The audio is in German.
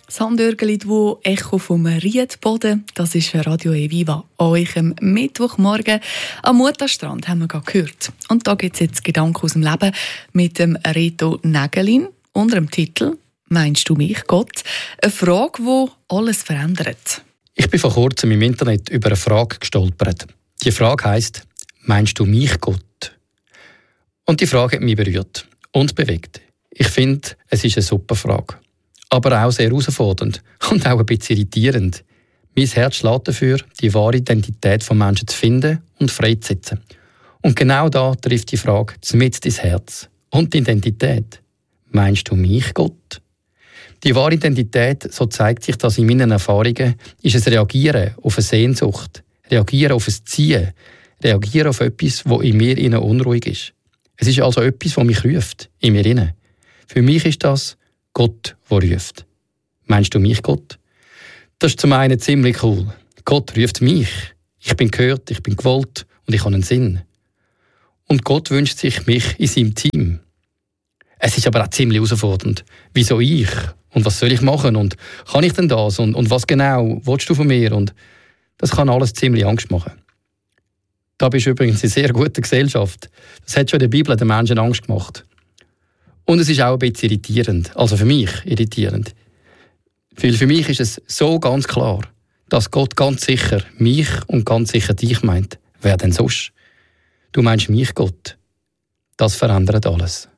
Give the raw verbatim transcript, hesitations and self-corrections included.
Sandörgeli, wo Echo vom Riedboden. Das ist für Radio Eviva. Euch am Mittwochmorgen am Mutterstrand haben wir gerade gehört. Und da gibt es jetzt Gedanken aus dem Leben mit dem Reto Nägelin unter dem Titel «Meinst du mich, Gott?» Eine Frage, die alles verändert. Ich bin vor kurzem im Internet über eine Frage gestolpert. Die Frage heisst: «Meinst du mich, Gott?» Und die Frage hat mich berührt und bewegt. Ich finde, es ist eine super Frage. Aber auch sehr herausfordernd und auch ein bisschen irritierend. Mein Herz schlägt dafür, die wahre Identität von Menschen zu finden und freizusetzen. Und genau da trifft die Frage mitten ins Herz. Und die Identität. Meinst du mich, Gott? Die wahre Identität, so zeigt sich das in meinen Erfahrungen, ist ein Reagieren auf eine Sehnsucht, Reagieren auf ein Ziehen, Reagieren auf etwas, das in mir innen unruhig ist. Es ist also etwas, das mich ruft, in mir innen. Für mich ist das Gott, der ruft. Meinst du mich, Gott? Das ist zum einen ziemlich cool. Gott ruft mich. Ich bin gehört, ich bin gewollt und ich habe einen Sinn. Und Gott wünscht sich mich in seinem Team. Es ist aber auch ziemlich herausfordernd. Wieso ich? Und was soll ich machen? Und kann ich denn das? Und, und was genau willst du von mir? Und das kann alles ziemlich Angst machen. Da bist du übrigens in sehr guter Gesellschaft. Das hat schon in der Bibel den Menschen Angst gemacht. Und es ist auch ein bisschen irritierend, also für mich irritierend. Weil für mich ist es so ganz klar, dass Gott ganz sicher mich und ganz sicher dich meint. Wer denn sonst? Du meinst mich, Gott. Das verändert alles.